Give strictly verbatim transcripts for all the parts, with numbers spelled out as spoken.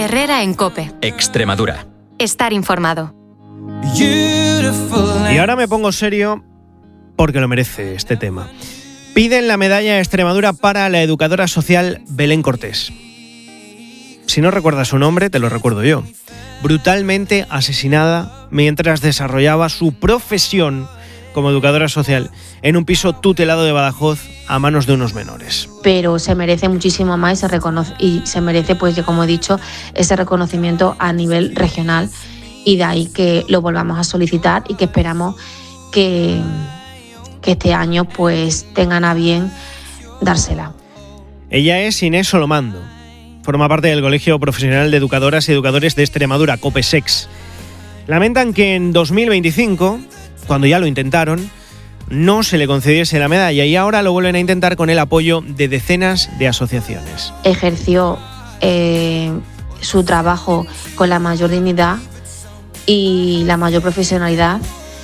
Herrera en COPE. Extremadura. Estar informado. Y ahora me pongo serio porque lo merece este tema. Piden la medalla de Extremadura para la educadora social Belén Cortés. Si no recuerdas su nombre, te lo recuerdo yo. Brutalmente asesinada mientras desarrollaba su profesión como educadora social en un piso tutelado de Badajoz a manos de unos menores. Pero se merece muchísimo más y se, reconoce, y se merece, pues, como he dicho, ese reconocimiento a nivel regional, y de ahí que lo volvamos a solicitar y que esperamos que, que este año pues tengan a bien dársela. Ella es Inés Solomando. Forma parte del Colegio Profesional de Educadoras y Educadores de Extremadura, COPESEX. Lamentan que en dos mil veinticinco, cuando ya lo intentaron, no se le concediese la medalla, y ahora lo vuelven a intentar con el apoyo de decenas de asociaciones. Ejerció eh, su trabajo con la mayor dignidad y la mayor profesionalidad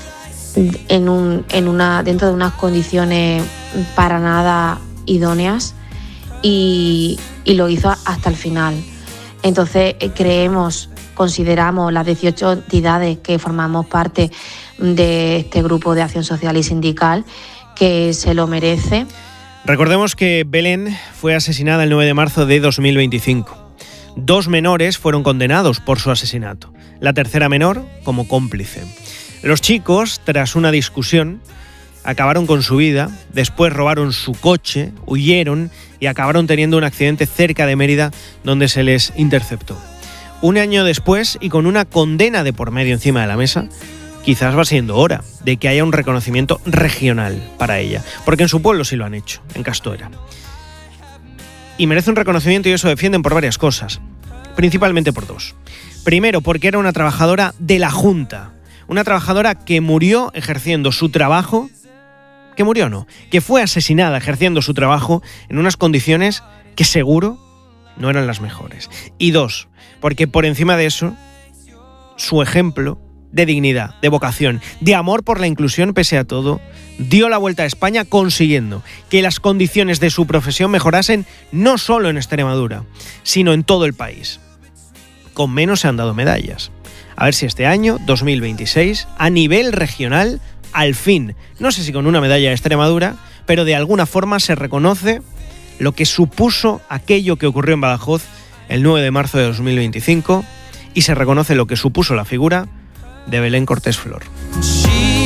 en un, en una, dentro de unas condiciones para nada idóneas, y, y lo hizo hasta el final. Entonces creemos, consideramos las dieciocho entidades que formamos parte de este grupo de acción social y sindical que se lo merece. Recordemos que Belén fue asesinada el nueve de marzo de dos mil veinticinco. Dos menores fueron condenados por su asesinato. La tercera menor como cómplice. Los chicos, tras una discusión, acabaron con su vida, después robaron su coche, huyeron y acabaron teniendo un accidente cerca de Mérida donde se les interceptó. Un año después, y con una condena de por medio encima de la mesa, quizás va siendo hora de que haya un reconocimiento regional para ella, porque en su pueblo sí lo han hecho, en Castuera. Y merece un reconocimiento, y eso defienden por varias cosas, principalmente por dos. Primero, porque era una trabajadora de la Junta, una trabajadora que murió ejerciendo su trabajo, que murió no, que fue asesinada ejerciendo su trabajo en unas condiciones que seguro no eran las mejores. Y dos, porque por encima de eso, su ejemplo de dignidad, de vocación, de amor por la inclusión pese a todo, dio la vuelta a España consiguiendo que las condiciones de su profesión mejorasen no solo en Extremadura, sino en todo el país. Con menos se han dado medallas. A ver si este año, dos mil veintiséis, a nivel regional, al fin, no sé si con una medalla de Extremadura, pero de alguna forma se reconoce lo que supuso aquello que ocurrió en Badajoz el nueve de marzo de dos mil veinticinco, y se reconoce lo que supuso la figura de Belén Cortés Flor.